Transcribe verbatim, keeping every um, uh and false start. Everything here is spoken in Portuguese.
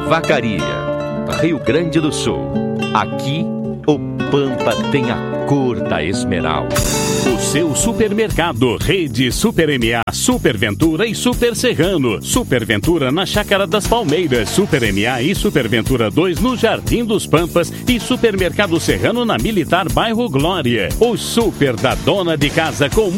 Vacaria, Rio Grande do Sul. Aqui, o Pampa tem a cor da esmeralda. O seu supermercado, Rede Super M A, Super Ventura e Super Serrano. Super Ventura na Chácara das Palmeiras, Super M A e Super Ventura dois no Jardim dos Pampas e Supermercado Serrano na Militar Bairro Glória. O super da dona de casa com